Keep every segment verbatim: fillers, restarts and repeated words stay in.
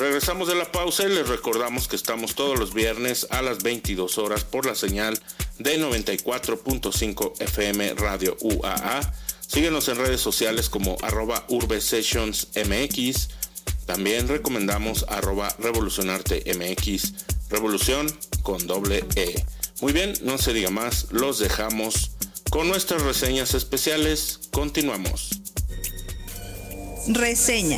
Regresamos de la pausa y les recordamos que estamos todos los viernes a las veintidós horas por la señal de noventa y cuatro punto cinco F M Radio U A A. Síguenos en redes sociales como arroba urbesessionsmx. También recomendamos arroba revolucionartemx. Revolución con doble E. Muy bien, no se diga más, los dejamos con nuestras reseñas especiales. Continuamos. Reseña.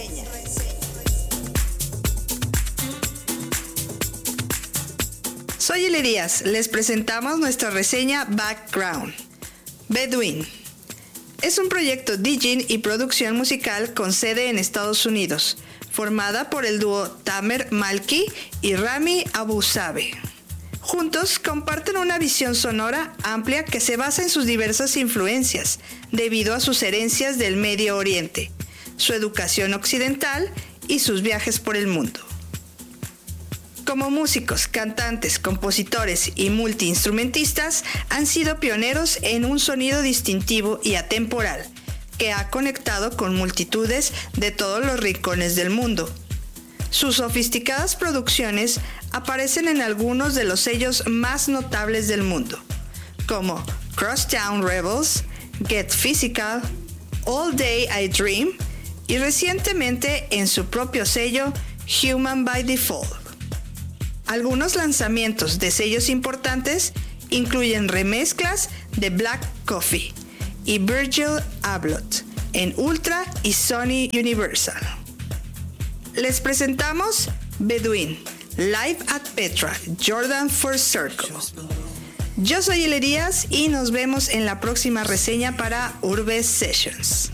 Soy Eli Díaz, les presentamos nuestra reseña Background. Bedouin es un proyecto DJing y producción musical con sede en Estados Unidos, formada por el dúo Tamer Malki y Rami Abu Sabe. Juntos comparten una visión sonora amplia que se basa en sus diversas influencias, debido a sus herencias del Medio Oriente, su educación occidental y sus viajes por el mundo. Como músicos, cantantes, compositores y multiinstrumentistas, han sido pioneros en un sonido distintivo y atemporal, que ha conectado con multitudes de todos los rincones del mundo. Sus sofisticadas producciones aparecen en algunos de los sellos más notables del mundo, como Crosstown Rebels, Get Physical, All Day I Dream y recientemente en su propio sello Human by Default. Algunos lanzamientos de sellos importantes incluyen remezclas de Black Coffee y Virgil Abloh en Ultra y Sony Universal. Les presentamos Bedouin, Live at Petra, Jordan First Circle. Yo soy Eli Díaz y nos vemos en la próxima reseña para Urbe Sessions.